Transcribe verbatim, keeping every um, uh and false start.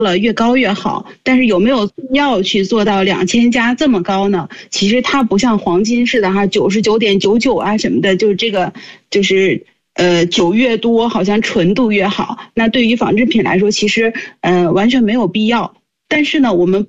了越高越好，但是有没有必要去做到两千加这么高呢？其实它不像黄金似的哈，九十九点九九啊什么的，就是这个就是呃酒越多，好像纯度越好。那对于纺织品来说，其实呃完全没有必要。但是呢，我们